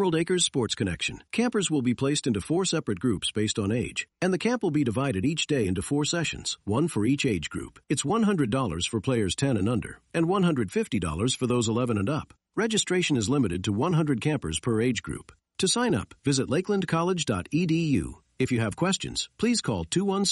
Emerald Acres Sports Connection. Campers will be placed into 4 separate groups based on age, and the camp will be divided each day into 4 sessions, one for each age group. It's $100 for players 10 and under, and $150 for those 11 and up. Registration is limited to 100 campers per age group. To sign up, visit lakelandcollege.edu. If you have questions, please call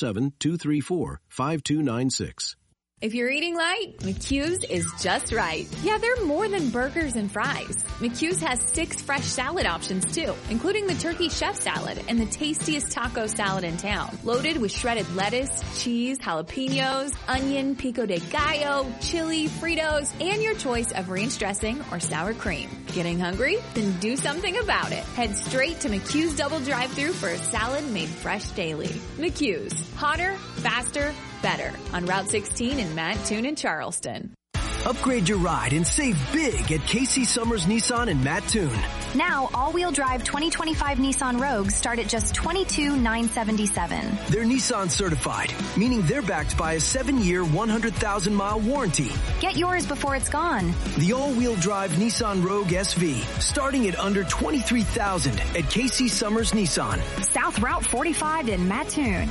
217-234-5296. If you're eating light, McHugh's is just right. Yeah, they're more than burgers and fries. McHugh's has 6 fresh salad options too, including the turkey chef salad and the tastiest taco salad in town. Loaded with shredded lettuce, cheese, jalapenos, onion, pico de gallo, chili, Fritos, and your choice of ranch dressing or sour cream. Getting hungry? Then do something about it. Head straight to McHugh's Double Drive-Thru for a salad made fresh daily. McHugh's. Hotter, faster, better. On Route 16 in Mattoon and Charleston. Upgrade your ride and save big at Casey Summers Nissan in Mattoon. Now, all-wheel drive 2025 Nissan Rogues start at just $22,977. They're Nissan certified, meaning they're backed by a 7-year, 100,000-mile warranty. Get yours before it's gone. The all-wheel drive Nissan Rogue SV, starting at under $23,000 at Casey Summers Nissan. South Route 45 in Mattoon.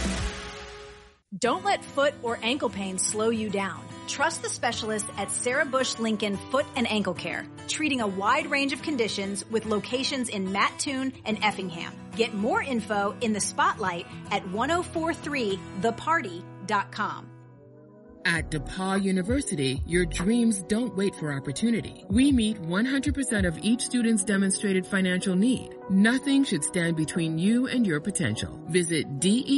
Don't let foot or ankle pain slow you down. Trust the specialists at Sarah Bush Lincoln Foot and Ankle Care, treating a wide range of conditions with locations in Mattoon and Effingham. Get more info in the spotlight at 1043theparty.com. At DePaul University, your dreams don't wait for opportunity. We meet 100% of each student's demonstrated financial need. Nothing should stand between you and your potential. Visit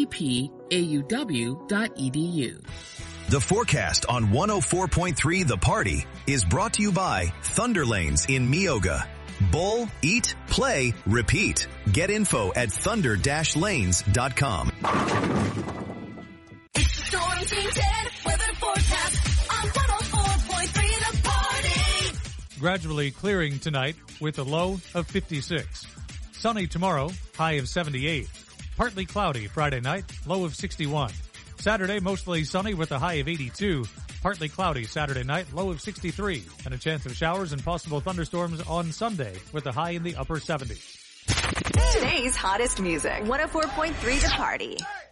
depauw.edu. The forecast on 104.3 The Party is brought to you by Thunder Lanes in Meoga. Bowl, eat, play, repeat. Get info at thunder-lanes.com. It's the Storm Team 10 weather forecast on 104.3 The Party. Gradually clearing tonight with a low of 56. Sunny tomorrow, high of 78. Partly cloudy Friday night, low of 61. Saturday, mostly sunny with a high of 82. Partly cloudy Saturday night, low of 63. And a chance of showers and possible thunderstorms on Sunday with a high in the upper 70s. Today's hottest music, 104.3 The Party.